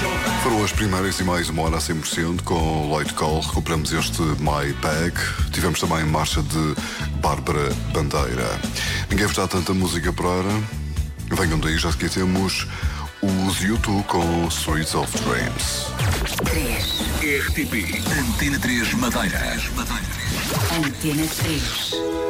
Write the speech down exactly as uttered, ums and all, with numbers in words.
Foram as primeiras e mais uma hora a cem por cento com Lloyd Cole. Recuperamos este My Bag. Tivemos também marcha de Bárbara Bandeira. Ninguém vos dá tanta música por hora. Venham daí, já aqui temos os YouTube com Streets of Dreams. três. R T P Antena três Madeira. Antena três.